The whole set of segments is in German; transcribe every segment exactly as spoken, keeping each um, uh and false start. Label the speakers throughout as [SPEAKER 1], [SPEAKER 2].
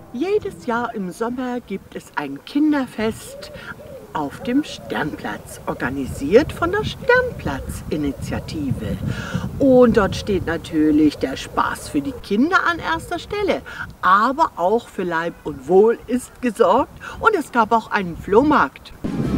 [SPEAKER 1] Jedes Jahr im Sommer gibt es ein Kinderfest auf dem Sternplatz, organisiert von der Sternplatz-Initiative. Und dort steht natürlich der Spaß für die Kinder an erster Stelle. Aber auch für Leib und Wohl ist gesorgt und es gab auch einen Flohmarkt.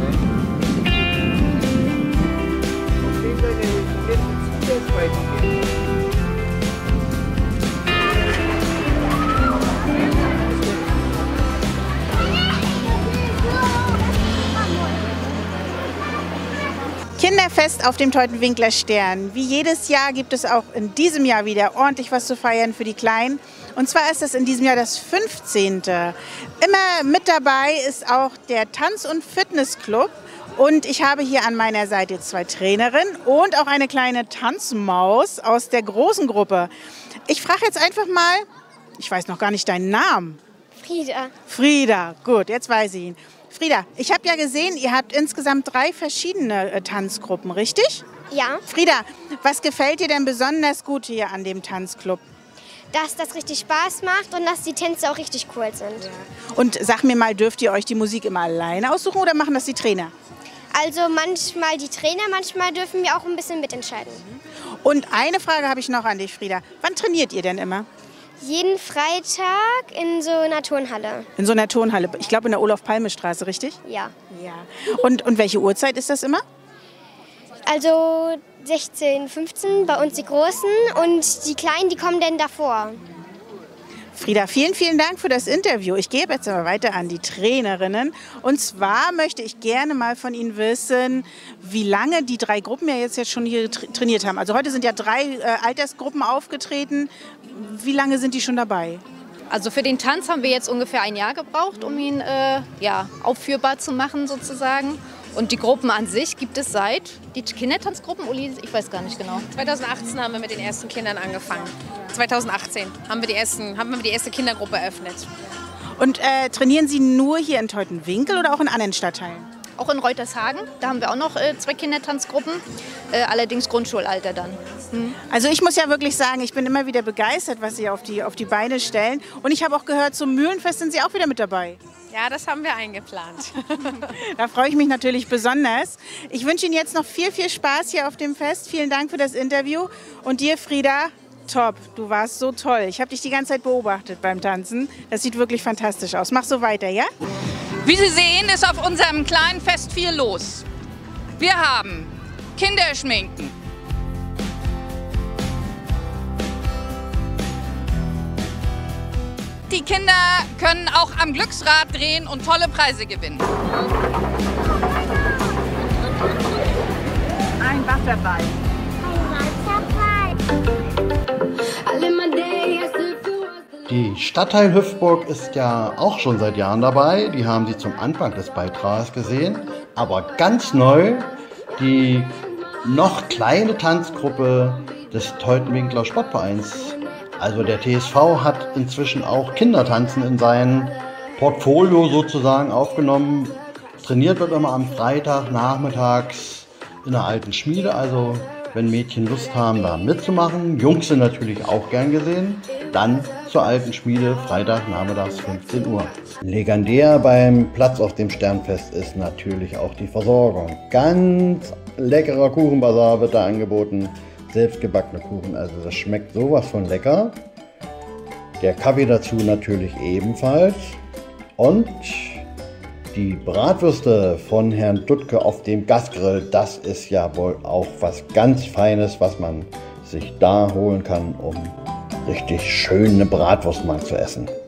[SPEAKER 2] Kinderfest auf dem Teutowinkler Stern. Wie jedes Jahr gibt es auch in diesem Jahr wieder ordentlich was zu feiern für die Kleinen. Und zwar ist es in diesem Jahr das fünfzehnte. Immer mit dabei ist auch der Tanz- und Fitnessclub. Und ich habe hier an meiner Seite zwei Trainerinnen und auch eine kleine Tanzmaus aus der großen Gruppe. Ich frage jetzt einfach mal, ich weiß noch gar nicht deinen Namen.
[SPEAKER 3] Frieda.
[SPEAKER 2] Frieda, gut, jetzt weiß ich ihn. Frieda, ich habe ja gesehen, ihr habt insgesamt drei verschiedene äh, Tanzgruppen, richtig?
[SPEAKER 3] Ja.
[SPEAKER 2] Frieda, was gefällt dir denn besonders gut hier an dem Tanzclub?
[SPEAKER 3] Dass das richtig Spaß macht und dass die Tänze auch richtig cool sind.
[SPEAKER 2] Und sag mir mal, dürft ihr euch die Musik immer alleine aussuchen oder machen das die Trainer?
[SPEAKER 3] Also manchmal die Trainer, manchmal dürfen wir auch ein bisschen mitentscheiden.
[SPEAKER 2] Und eine Frage habe ich noch an dich, Frieda. Wann trainiert ihr denn immer?
[SPEAKER 3] Jeden Freitag in so einer Turnhalle.
[SPEAKER 2] In so einer Turnhalle, ich glaube in der Olaf-Palme-Straße, richtig?
[SPEAKER 3] Ja.
[SPEAKER 2] Ja. Und, und welche Uhrzeit ist das immer?
[SPEAKER 3] Also sechzehn, fünfzehn, bei uns die Großen und die Kleinen, die kommen dann davor.
[SPEAKER 2] Frieda, vielen, vielen Dank für das Interview. Ich gebe jetzt aber weiter an die Trainerinnen. Und zwar möchte ich gerne mal von Ihnen wissen, wie lange die drei Gruppen ja jetzt, jetzt schon hier tra- trainiert haben. Also heute sind ja drei äh, Altersgruppen aufgetreten. Wie lange sind die schon dabei?
[SPEAKER 4] Also für den Tanz haben wir jetzt ungefähr ein Jahr gebraucht, um ihn äh, ja, aufführbar zu machen sozusagen. Und die Gruppen an sich gibt es seit, die Kindertanzgruppen, Uli, ich weiß gar nicht genau.
[SPEAKER 5] zweitausendachtzehn haben wir mit den ersten Kindern angefangen. zweitausendachtzehn haben wir die, ersten, haben wir die erste Kindergruppe eröffnet.
[SPEAKER 2] Und äh, trainieren Sie nur hier in Teutowinkel oder auch in anderen Stadtteilen?
[SPEAKER 4] Auch in Reutershagen, da haben wir auch noch äh, zwei Kindertanzgruppen, äh, allerdings Grundschulalter dann. Hm.
[SPEAKER 2] Also ich muss ja wirklich sagen, ich bin immer wieder begeistert, was Sie auf die, auf die Beine stellen. Und ich habe auch gehört, zum Mühlenfest sind Sie auch wieder mit dabei.
[SPEAKER 5] Ja, das haben wir eingeplant.
[SPEAKER 2] Da freue ich mich natürlich besonders. Ich wünsche Ihnen jetzt noch viel, viel Spaß hier auf dem Fest. Vielen Dank für das Interview. Und dir, Frieda, top. Du warst so toll. Ich habe dich die ganze Zeit beobachtet beim Tanzen. Das sieht wirklich fantastisch aus. Mach so weiter, ja?
[SPEAKER 6] Wie Sie sehen, ist auf unserem kleinen Fest viel los. Wir haben Kinderschminken, die Kinder können auch am Glücksrad drehen und tolle Preise gewinnen.
[SPEAKER 1] Ein Wasserball.
[SPEAKER 7] Die Stadtteil Hüpfburg ist ja auch schon seit Jahren dabei. Die haben Sie zum Anfang des Beitrags gesehen. Aber ganz neu die noch kleine Tanzgruppe des Teutowinkler Sportvereins. Also der T S V hat inzwischen auch Kindertanzen in sein Portfolio sozusagen aufgenommen. Trainiert wird immer am Freitag nachmittags in der alten Schmiede. Also wenn Mädchen Lust haben, da mitzumachen. Jungs sind natürlich auch gern gesehen. Dann zur alten Schmiede, Freitag nachmittags fünfzehn Uhr. Legendär beim Platz auf dem Sternfest ist natürlich auch die Versorgung. Ganz leckerer Kuchenbazar wird da angeboten. Selbstgebackene Kuchen, also das schmeckt sowas von lecker. Der Kaffee dazu natürlich ebenfalls. Und die Bratwürste von Herrn Duttke auf dem Gasgrill, das ist ja wohl auch was ganz Feines, was man sich da holen kann, um richtig schöne Bratwurst mal zu essen.